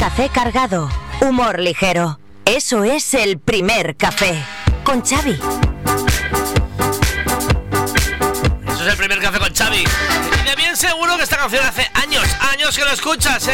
Café cargado, humor ligero. Eso es El Primer Café, con Xavi. Eso es El Primer Café con Xavi. Y de bien seguro que esta canción hace años que lo escuchas, ¿eh?